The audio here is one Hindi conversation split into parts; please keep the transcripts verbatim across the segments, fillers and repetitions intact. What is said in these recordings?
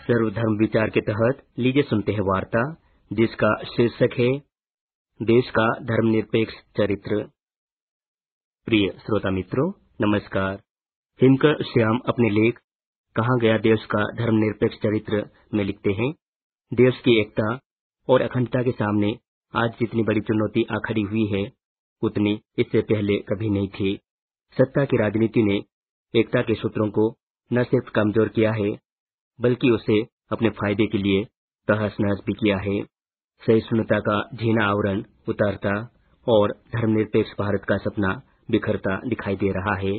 सर्वधर्म विचार के तहत लीजिए सुनते हैं वार्ता जिसका शीर्षक है देश का धर्मनिरपेक्ष चरित्र। प्रिय श्रोता मित्रों, नमस्कार। हिमकर श्याम अपने लेख कहाँ गया देश का धर्मनिरपेक्ष चरित्र में लिखते हैं, देश की एकता और अखंडता के सामने आज जितनी बड़ी चुनौती आ खड़ी हुई है उतनी इससे पहले कभी नहीं थी। सत्ता की राजनीति ने एकता के सूत्रों को न सिर्फ कमजोर किया है बल्कि उसे अपने फायदे के लिए तहस नहस भी किया है। सहिष्णुता का झीना आवरण उतारता और धर्मनिरपेक्ष भारत का सपना बिखरता दिखाई दे रहा है।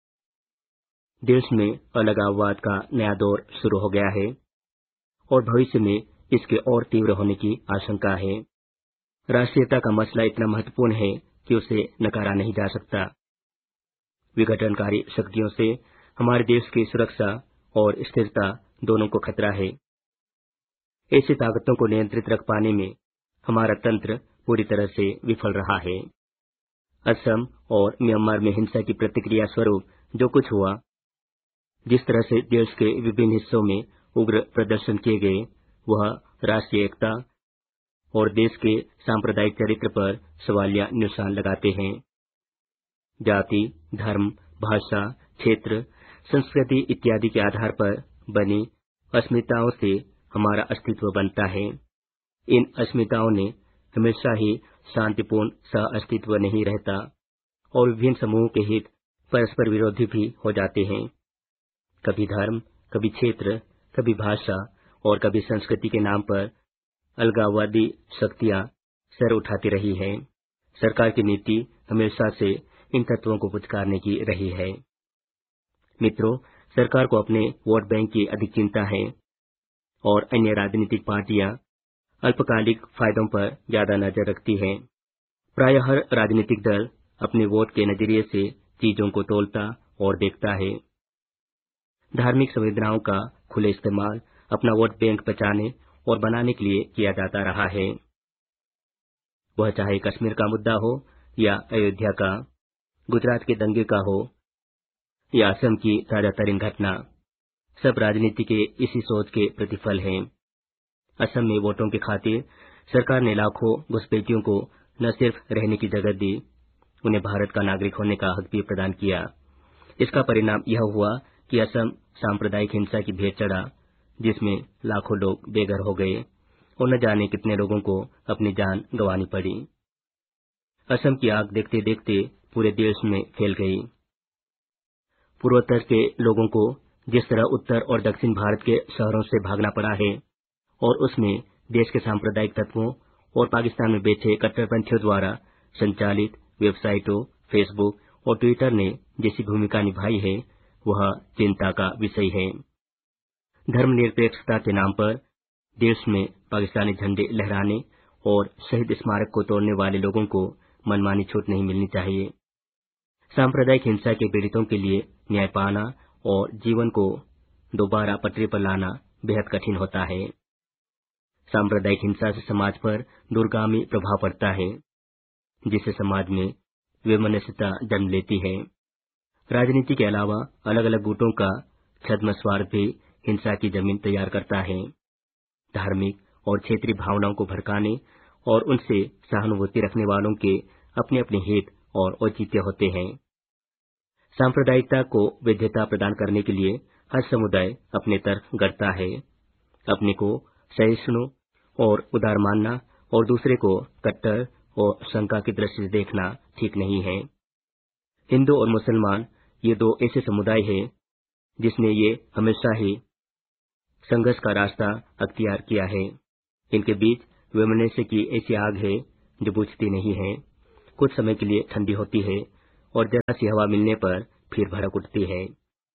देश में अलगाववाद का नया दौर शुरू हो गया है और भविष्य में इसके और तीव्र होने की आशंका है। राष्ट्रीयता का मसला इतना महत्वपूर्ण है कि उसे नकारा नहीं जा सकता। विघटनकारी शक्तियों से हमारे देश की सुरक्षा और स्थिरता दोनों को खतरा है। ऐसी ताकतों को नियंत्रित रख पाने में हमारा तंत्र पूरी तरह से विफल रहा है। असम और म्यांमार में हिंसा की प्रतिक्रिया स्वरूप जो कुछ हुआ, जिस तरह से देश के विभिन्न हिस्सों में उग्र प्रदर्शन किए गए, वह राष्ट्रीय एकता और देश के सांप्रदायिक चरित्र पर सवालिया निशान लगाते हैं। जाति, धर्म, भाषा, क्षेत्र, संस्कृति इत्यादि के आधार पर बनी अस्मिताओं से हमारा अस्तित्व बनता है। इन अस्मिताओं ने हमेशा ही शांतिपूर्ण सह अस्तित्व नहीं रहता और विभिन्न समूहों के हित परस्पर विरोधी भी हो जाते हैं। कभी धर्म, कभी क्षेत्र, कभी भाषा और कभी संस्कृति के नाम पर अलगाववादी शक्तियां सर उठाती रही हैं। सरकार की नीति हमेशा से इन तत्वों को पुचकारने की रही है। मित्रों, सरकार को अपने वोट बैंक की अधिक चिंता है और अन्य राजनीतिक पार्टियां अल्पकालिक फायदों पर ज्यादा नजर रखती हैं। प्राय हर राजनीतिक दल अपने वोट के नजरिए से चीजों को तोलता और देखता है। धार्मिक संवेदनाओं का खुले इस्तेमाल अपना वोट बैंक बचाने और बनाने के लिए किया जाता रहा है। वह चाहे कश्मीर का मुद्दा हो या अयोध्या का, गुजरात के दंगे का हो या असम की ताजातरीन घटना, सब राजनीति के इसी सोच के प्रतिफल हैं। असम में वोटों की खातिर सरकार ने लाखों घुसपैठियों को न सिर्फ रहने की जगह दी, उन्हें भारत का नागरिक होने का हक भी प्रदान किया। इसका परिणाम यह हुआ कि असम सांप्रदायिक हिंसा की भेंट चढ़ा, जिसमें लाखों लोग बेघर हो गए और न जाने कितने लोगों को अपनी जान गंवानी पड़ी। असम की आग देखते देखते पूरे देश में फैल गई। पूर्वोत्तर के लोगों को जिस तरह उत्तर और दक्षिण भारत के शहरों से भागना पड़ा है और उसमें देश के सांप्रदायिक तत्वों और पाकिस्तान में बैठे कट्टरपंथियों द्वारा संचालित वेबसाइटों, फेसबुक और ट्विटर ने जैसी भूमिका निभाई है, वह चिंता का विषय है। धर्मनिरपेक्षता के नाम पर देश में पाकिस्तानी झंडे लहराने और शहीद स्मारक को तोड़ने वाले लोगों को मनमानी छूट नहीं मिलनी चाहिए। सांप्रदायिक हिंसा के पीड़ितों के लिए न्याय पाना और जीवन को दोबारा पटरी पर लाना बेहद कठिन होता है। सांप्रदायिक हिंसा से समाज पर दूरगामी प्रभाव पड़ता है, जिससे समाज में वैमनस्यता जन्म लेती है। राजनीति के अलावा अलग अलग गुटों का छद्म स्वार्थ भी हिंसा की जमीन तैयार करता है। धार्मिक और क्षेत्रीय भावनाओं को भड़काने और उनसे सहानुभूति रखने वालों के अपने अपने हित और औचित्य होते हैं। सांप्रदायिकता को वैधता प्रदान करने के लिए हर समुदाय अपने तरफ गढ़ता है। अपने को सहिष्णु और उदार मानना और दूसरे को कट्टर और शंका की दृष्टि से देखना ठीक नहीं है। हिंदू और मुसलमान ये दो ऐसे समुदाय हैं जिसने ये हमेशा ही संघर्ष का रास्ता अख्तियार किया है। इनके बीच वैमनस्य की ऐसी आग है जो बुझती नहीं है। कुछ समय के लिए ठंडी होती है और जरा सी हवा मिलने पर फिर भड़क उठती है।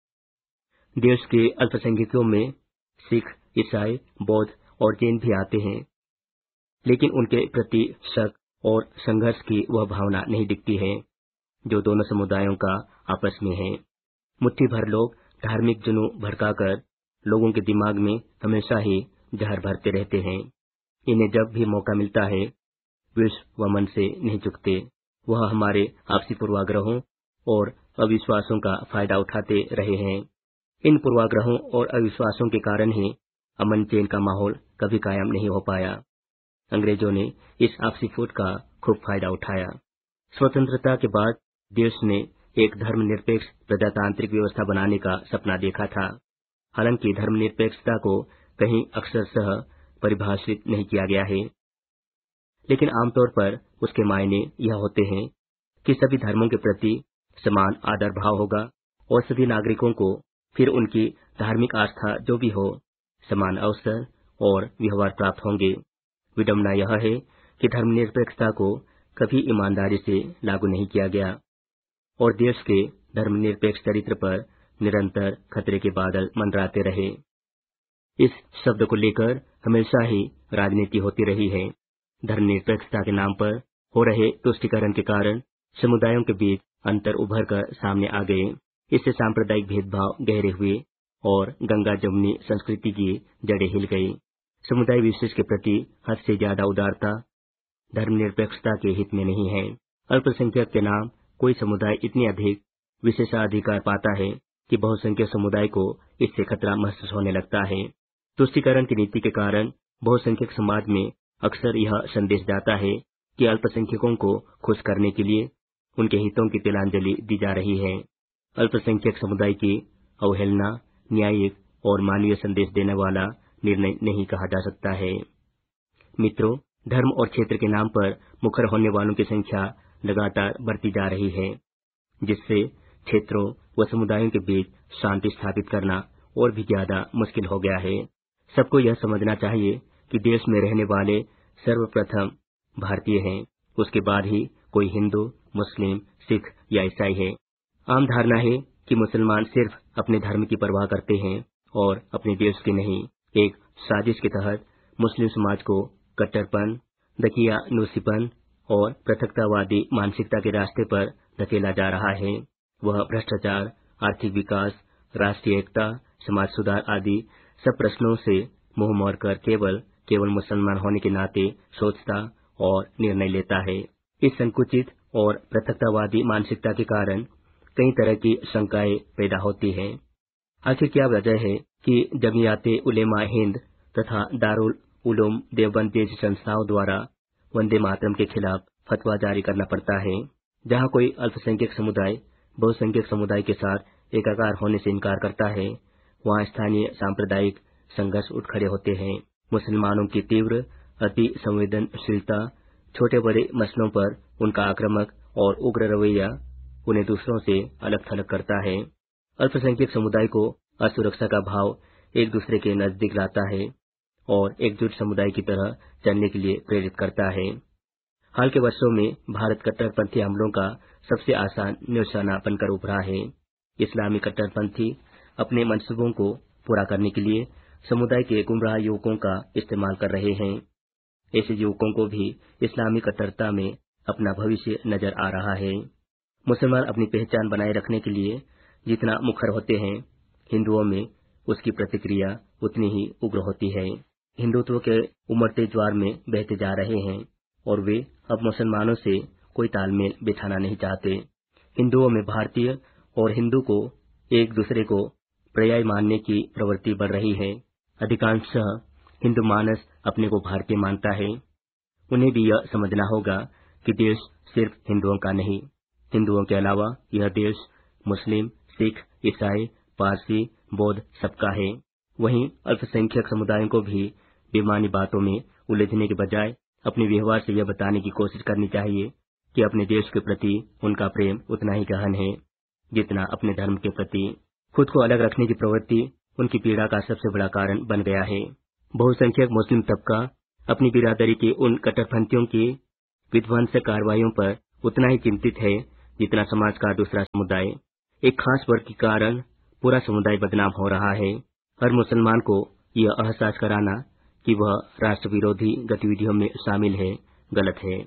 देश के अल्पसंख्यकों में सिख, ईसाई, बौद्ध और जैन भी आते हैं, लेकिन उनके प्रति शक और संघर्ष की वह भावना नहीं दिखती है जो दोनों समुदायों का आपस में है। मुट्ठी भर लोग धार्मिक जुनून भड़काकर लोगों के दिमाग में हमेशा ही जहर भरते रहते हैं। इन्हें जब भी मौका मिलता है विष व मन से नहीं चुकते। वह हमारे आपसी पूर्वाग्रहों और अविश्वासों का फायदा उठाते रहे हैं। इन पूर्वाग्रहों और अविश्वासों के कारण ही अमन चैन का माहौल कभी कायम नहीं हो पाया। अंग्रेजों ने इस आपसी फूट का खूब फायदा उठाया। स्वतंत्रता के बाद देश ने एक धर्मनिरपेक्ष प्रजातांत्रिक व्यवस्था बनाने का सपना देखा था। हालांकि धर्मनिरपेक्षता को कहीं अक्षरशः परिभाषित नहीं किया गया है, लेकिन आमतौर पर उसके मायने यह होते हैं कि सभी धर्मों के प्रति समान आदर भाव होगा और सभी नागरिकों को फिर उनकी धार्मिक आस्था जो भी हो समान अवसर और व्यवहार प्राप्त होंगे। विडंबना यह है कि धर्मनिरपेक्षता को कभी ईमानदारी से लागू नहीं किया गया और देश के धर्मनिरपेक्ष चरित्र पर निरंतर खतरे के बादल मंडराते रहे। इस शब्द को लेकर हमेशा ही राजनीति होती रही है। धर्मनिरपेक्षता के नाम पर हो रहे तुष्टीकरण के कारण समुदायों के बीच अंतर उभर कर सामने आ गए। इससे सांप्रदायिक भेदभाव गहरे हुए और गंगा जमुनी संस्कृति की जड़ें हिल गई। समुदाय विशेष के प्रति हद से ज्यादा उदारता धर्मनिरपेक्षता के हित में नहीं है। अल्पसंख्यक के नाम कोई समुदाय इतनी अधिक विशेषाधिकार पाता है कि बहुसंख्यक समुदाय को इससे खतरा महसूस होने लगता है। तुष्टीकरण की नीति के कारण बहुसंख्यक समाज में अक्सर यह संदेश जाता है कि अल्पसंख्यकों को खुश करने के लिए उनके हितों की तिलांजलि दी जा रही है। अल्पसंख्यक समुदाय की अवहेलना न्यायिक और मानवीय संदेश देने वाला निर्णय नहीं कहा जा सकता है। मित्रों, धर्म और क्षेत्र के नाम पर मुखर होने वालों की संख्या लगातार बढ़ती जा रही है, जिससे क्षेत्रों व समुदायों के बीच शांति स्थापित करना और भी ज्यादा मुश्किल हो गया है। सबको यह समझना चाहिए कि देश में रहने वाले सर्वप्रथम भारतीय हैं, उसके बाद ही कोई हिंदू, मुस्लिम, सिख या ईसाई है। आम धारणा है कि मुसलमान सिर्फ अपने धर्म की परवाह करते हैं और अपने देश की नहीं। एक साजिश के तहत मुस्लिम समाज को कट्टरपन, दकियानूसीपन और पृथकतावादी मानसिकता के रास्ते पर धकेला जा रहा है। वह भ्रष्टाचार, आर्थिक विकास, राष्ट्रीय एकता, समाज सुधार आदि सब प्रश्नों से मुंह मोड़कर केवल केवल मुसलमान होने के नाते सोचता और निर्णय लेता है। इस संकुचित और पृथकतावादी मानसिकता के कारण कई तरह की शंकाएं पैदा होती हैं। आखिर क्या वजह है कि जमियाते उलेमा हिंद तथा दारुल उलूम देवबंद जैसी संस्थाओं द्वारा वंदे मातरम के खिलाफ फतवा जारी करना पड़ता है। जहां कोई अल्पसंख्यक समुदाय बहुसंख्यक समुदाय के साथ एकाकार होने से इनकार करता है, वहां स्थानीय सांप्रदायिक संघर्ष उठ खड़े होते हैं। मुसलमानों की तीव्र अति संवेदनशीलता, छोटे बड़े मसलों पर उनका आक्रामक और उग्र रवैया उन्हें दूसरों से अलग थलग करता है। अल्पसंख्यक समुदाय को असुरक्षा का भाव एक दूसरे के नजदीक लाता है और एकजुट समुदाय की तरह चलने के लिए प्रेरित करता है। हाल के वर्षों में भारत कट्टरपंथी हमलों का सबसे आसान निशाना बनकर उभरा है। इस्लामी कट्टरपंथी अपने मंसूबों को पूरा करने के लिए समुदाय के गुमराह युवकों का इस्तेमाल कर रहे हैं। ऐसे युवकों को भी इस्लामी कट्टरता में अपना भविष्य नजर आ रहा है। मुसलमान अपनी पहचान बनाए रखने के लिए जितना मुखर होते हैं, हिंदुओं में उसकी प्रतिक्रिया उतनी ही उग्र होती है। हिंदुत्व के उमड़ते ज्वार में बहते जा रहे हैं और वे अब मुसलमानों से कोई तालमेल बिठाना नहीं चाहते। हिंदुओं में भारतीय और हिंदू को एक दूसरे को पर्याय मानने की प्रवृत्ति बढ़ रही है। अधिकांशतः हिंदू मानस अपने को भारतीय मानता है। उन्हें भी यह समझना होगा कि देश सिर्फ हिंदुओं का नहीं, हिंदुओं के अलावा यह देश मुस्लिम, सिख, ईसाई, पारसी, बौद्ध सबका है। वहीं अल्पसंख्यक समुदायों को भी बेमानी बातों में उलझने के बजाय अपने व्यवहार से यह बताने की कोशिश करनी चाहिए कि अपने देश के प्रति उनका प्रेम उतना ही गहन है जितना अपने धर्म के प्रति। खुद को अलग रखने की प्रवृत्ति उनकी पीड़ा का सबसे बड़ा कारण बन गया है। बहुसंख्यक मुस्लिम तबका अपनी बिरादरी के उन कट्टरपंथियों की विध्वंसक कार्रवाइयों पर उतना ही चिंतित है जितना समाज का दूसरा समुदाय। एक खास वर्ग के कारण पूरा समुदाय बदनाम हो रहा है। हर मुसलमान को यह एहसास कराना कि वह राष्ट्र विरोधी गतिविधियों में शामिल है, गलत है।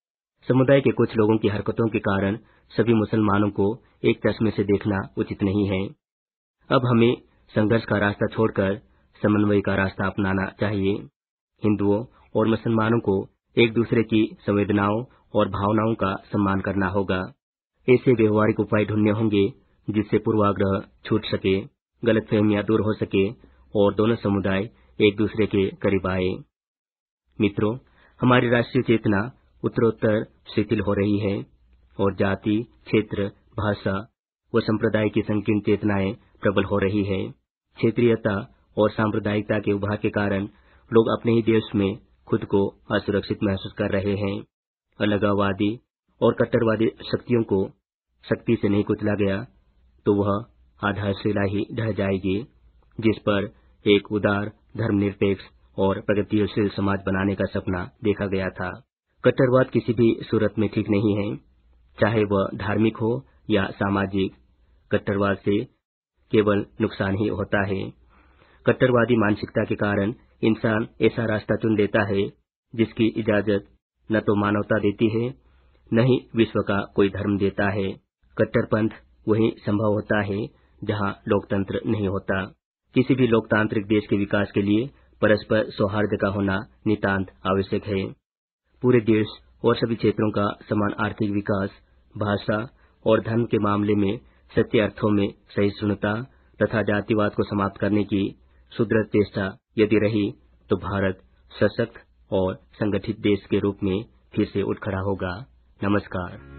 समुदाय के कुछ लोगों की हरकतों के कारण सभी मुसलमानों को एक चश्मे से देखना उचित नहीं है। अब हमें संघर्ष का रास्ता छोड़कर समन्वय का रास्ता अपनाना चाहिए। हिंदुओं और मुसलमानों को एक दूसरे की संवेदनाओं और भावनाओं का सम्मान करना होगा। ऐसे व्यवहारिक उपाय ढूंढने होंगे जिससे पूर्वाग्रह छूट सके, गलतफहमियां दूर हो सके और दोनों समुदाय एक दूसरे के करीब आए। मित्रों, हमारी राष्ट्रीय चेतना उत्तरोत्तर शिथिल हो रही है और जाति, क्षेत्र, भाषा व संप्रदाय की संकीर्ण चेतनाएं प्रबल हो रही है। क्षेत्रीयता और सांप्रदायिकता के उभार के कारण लोग अपने ही देश में खुद को असुरक्षित महसूस कर रहे हैं। अलगाववादी और कट्टरवादी शक्तियों को सख्ती से नहीं कुचला गया तो वह आधारशिला ही ढह जाएगी, जिस पर एक उदार, धर्मनिरपेक्ष और प्रगतिशील समाज बनाने का सपना देखा गया था। कट्टरवाद किसी भी सूरत में ठीक नहीं है, चाहे वह धार्मिक हो या सामाजिक। कट्टरवाद से केवल नुकसान ही होता है। कट्टरवादी मानसिकता के कारण इंसान ऐसा रास्ता चुन लेता है जिसकी इजाजत न तो मानवता देती है, न ही विश्व का कोई धर्म देता है। कट्टरपंथ वहीं संभव होता है जहां लोकतंत्र नहीं होता। किसी भी लोकतांत्रिक देश के विकास के लिए परस्पर सौहार्द का होना नितांत आवश्यक है। पूरे देश और सभी क्षेत्रों का समान आर्थिक विकास, भाषा और धर्म के मामले में सच्चे अर्थों में सहिष्णुता तथा जातिवाद को समाप्त करने की सुदृढ़ चेष्टा यदि रही तो भारत सशक्त और संगठित देश के रूप में फिर से उठ खड़ा होगा। नमस्कार।